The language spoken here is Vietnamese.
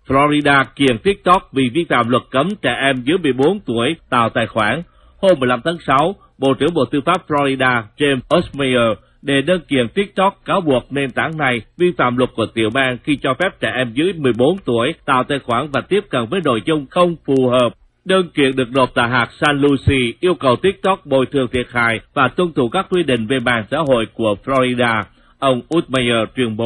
Florida kiện TikTok vì vi phạm luật cấm trẻ em dưới 14 tuổi tạo tài khoản. Hôm 15 tháng 6, Bộ trưởng Bộ Tư pháp Florida James Osmeyer đề đơn kiện TikTok cáo buộc nền tảng này vi phạm luật của tiểu bang khi cho phép trẻ em dưới 14 tuổi tạo tài khoản và tiếp cận với nội dung không phù hợp. Đơn kiện được nộp tại hạt San Lucie yêu cầu TikTok bồi thường thiệt hại và tuân thủ các quy định về mạng xã hội của Florida, ông Osmeyer tuyên bố.